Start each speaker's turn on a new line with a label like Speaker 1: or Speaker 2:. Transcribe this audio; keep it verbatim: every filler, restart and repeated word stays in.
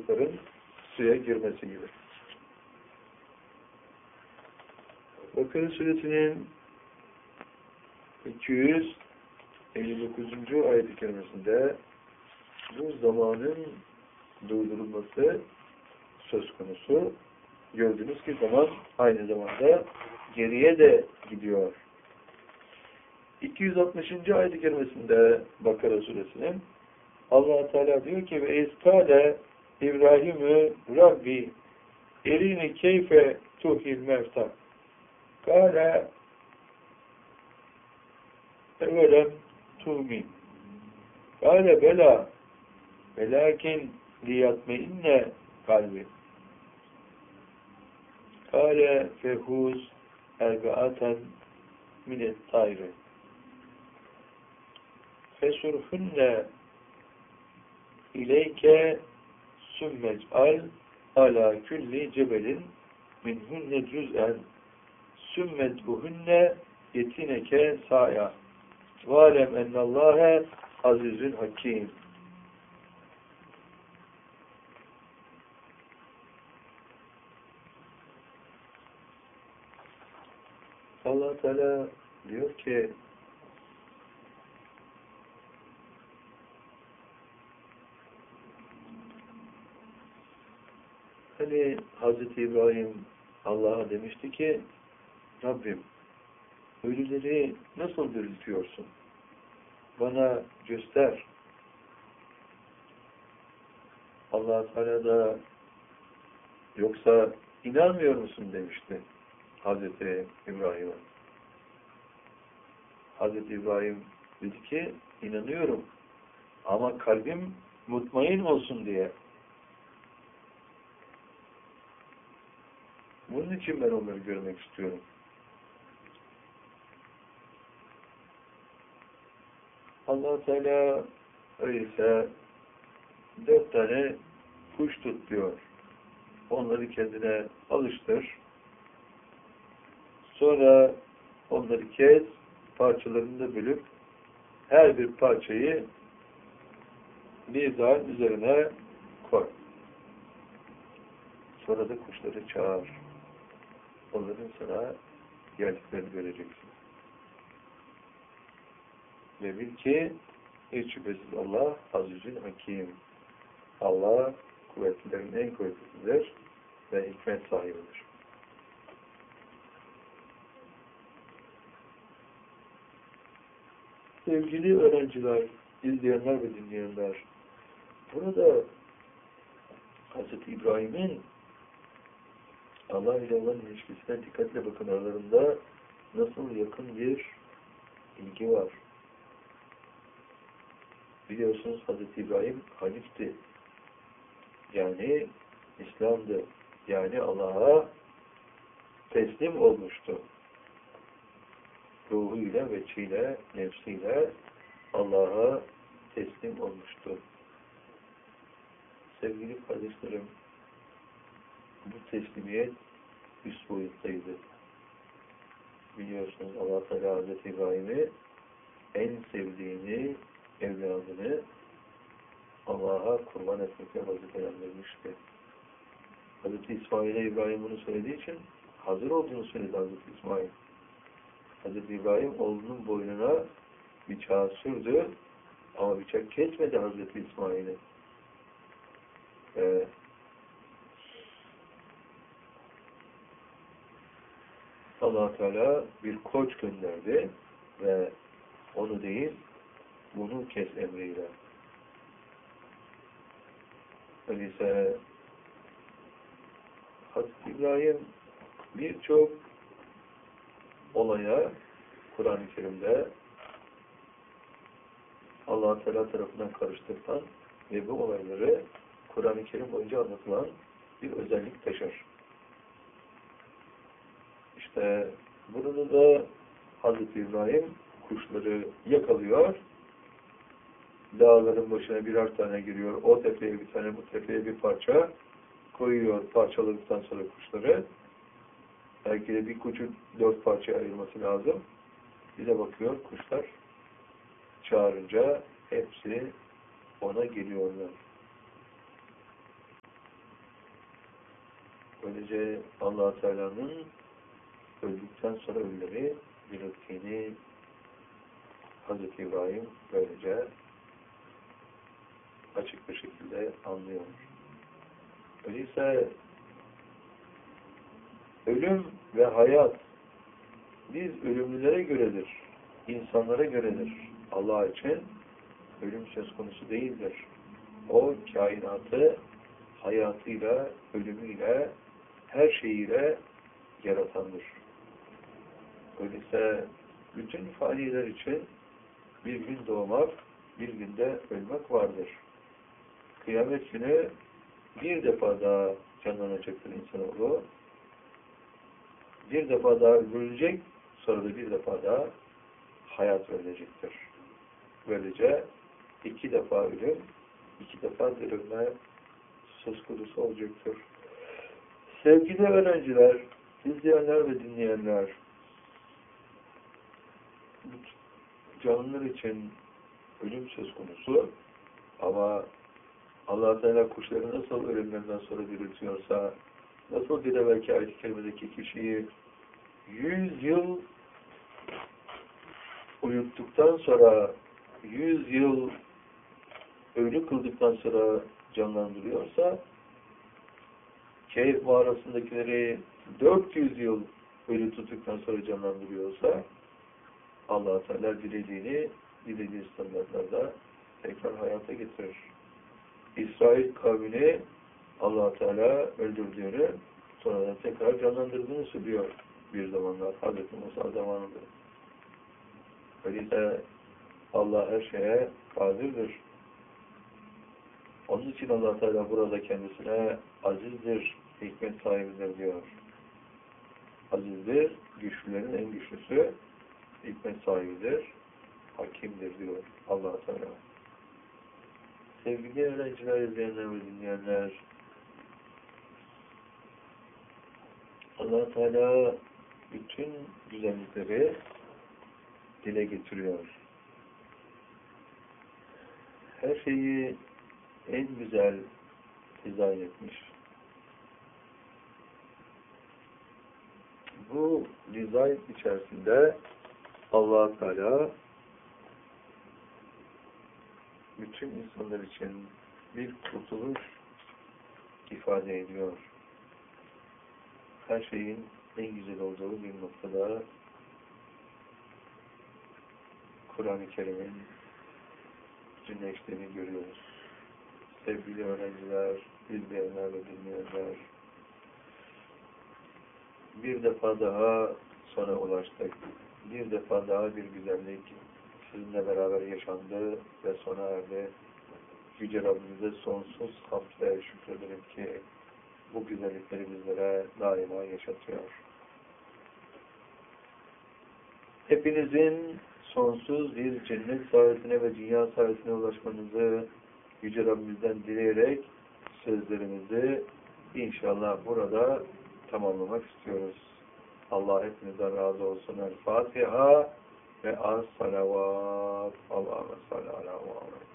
Speaker 1: balıkların suya girmesi gibi. Bakara suresinin iki yüz elli dokuzuncu ayet-i kerimesinde bu zamanın durdurulması söz konusu. Gördüğünüz ki zaman aynı zamanda geriye de gidiyor. iki yüz altmışıncı ayet-i kerimesinde Bakara suresinin Allah Teala diyor ki ve izkâle İbrahim'ü Rabbi erini keyfe tuhil mevta kâle evelem tuğmin kâle bela velakin liyatmeinne kalbi kâle fehuz ergaaten minet tayri fesurhunne ileyke sümmec'al ala külli cebelin minhunne cüz'en sümmedbuhunne yetineke sa'ya valem ennallâhe azizün hakim. Allah Teala diyor ki hani Hazreti İbrahim Allah'a demişti ki Rabbim ölüleri nasıl diriltiyorsun? Bana göster. Allah Teala da yoksa inanmıyor musun demişti Hazreti İbrahim'e. Hazreti İbrahim dedi ki inanıyorum ama kalbim mutmain olsun diye. Bunun için ben onları görmek istiyorum. Allah Teala öyleyse dört tane kuş tut diyor. Onları kendine alıştır. Sonra onları kes, parçalarını da bölüp her bir parçayı bir dağın üzerine koy. Sonra da kuşları çağır. Onların sana geldiklerini göreceksin. Ve bil ki hiç şüphesiz Allah azizün hakim. Allah kuvvetlilerin en kuvvetlisidir ve hikmet sahibidir. Sevgili öğrenciler, izleyenler ve dinleyenler, burada Hazreti İbrahim'in Allah ile olan ilişkisine dikkatle bakın, aralarında nasıl yakın bir ilgi var. Biliyorsunuz Hazreti İbrahim Hanif'ti. Yani İslam'dı. Yani Allah'a teslim olmuştu. Ruhuyla, veçiyle, nefsiyle Allah'a teslim olmuştu. Sevgili kardeşlerim, bu teslimiyet üst boyuttaydı. Biliyorsunuz Allah Teala Hazreti İbrahim'i en sevdiğini, evladını Allah'a kurban etmekle vazifelendirmişti. Hazreti İsmail'e İbrahim bunu söylediği için hazır olduğunu söyledi Hazreti İsmail. Hazreti İbrahim oğlunun boynuna bıçağı sürdü ama bıçak kesmedi Hazreti İsmail'i. Ee, Allah Teala bir koç gönderdi ve onu değil, bunu kes emriyle. Öyleyse Hazreti İbrahim birçok olaya Kur'an-ı Kerim'de Allah Teala tarafından karıştırılan ve bu olayları Kur'an-ı Kerim boyunca anlatılan bir özellik taşır. İşte bunu da Hazreti İbrahim kuşları yakalıyor, dağların başına birer tane giriyor, o tepeye bir tane, bu tepeye bir parça koyuyor, parçaladıktan sonra kuşları. Belki de bir kuşu dört parçaya ayırması lazım. Bir de bakıyor kuşlar çağırınca hepsi ona geliyorlar. Böylece Allah Teala'nın öldükten sonra ölüleri dirilttiğini Hazreti İbrahim böylece açık bir şekilde anlıyor. Öyleyse ölüm ve hayat biz ölümlülere göredir, insanlara göredir. Allah için ölüm söz konusu değildir. O kainatı hayatıyla, ölümüyle, her şeyiyle yaratandır. Öyleyse bütün faniler için bir gün doğmak, bir günde ölmek vardır. Kıyamet günü bir defa daha canlanacaktır insanoğlu. Bir defa daha ölecek, sonra da bir defa daha hayat verilecektir. Böylece iki defa ölüm, iki defa dirilme söz konusu olacaktır. Sevgili öğrenciler, izleyenler ve dinleyenler, canlılar için ölüm söz konusu ama Allah Teala kuşları nasıl ölümlerinden sonra diriltiyorsa, nasıl bir evvelki ayet-i kerimedeki kişiyi yüz yıl uyuttuktan sonra, yüz yıl ölü kıldıktan sonra canlandırıyorsa, Kehf mağarasındakileri dört yüz yıl ölü tuttuktan sonra canlandırıyorsa, Allah Teala dilediğini, dilediği standartlarda tekrar hayata getirir. İsrail kavmini Allah Teala öldürdüğünü, sonra da tekrar canlandırdığını söylüyor bir zamanlar. Hazreti Musa zamanında. Öyleyse Allah her şeye kadirdir. Onun için Allah Teala burada kendisine azizdir, hikmet sahibidir diyor. Azizdir, güçlülerin en güçlüsü, hikmet sahibidir, hakimdir diyor Allah Teala. Sevgili öğrenciler, izleyenler ve dinleyenler, Allah Teala bütün güzellikleri dile getiriyor. Her şeyi en güzel dizayn etmiş. Bu dizayn içerisinde Allah Teala bütün insanlar için bir kurtuluş ifade ediyor. Her şeyin en güzel olduğu bir noktada Kur'an-ı Kerim'in cümleştiğini görüyoruz. Sevgili öğrenciler, izleyenler ve dinleyenler, bir defa daha sona ulaştık. Bir defa daha bir güzellik sizinle beraber yaşandı ve sona erdi. Yüce Rabbimize sonsuz hamdle şükrederim ki bu güzellikleri bizlere daima yaşatıyor. Hepinizin sonsuz bir cennet saadetine ve dünya saadetine ulaşmanızı Yüce Rabbimizden dileyerek sözlerimizi inşallah burada tamamlamak istiyoruz. Allah hepinizden razı olsun. El Fatiha ve as-salavat. Allah'a salli ala Muhammed.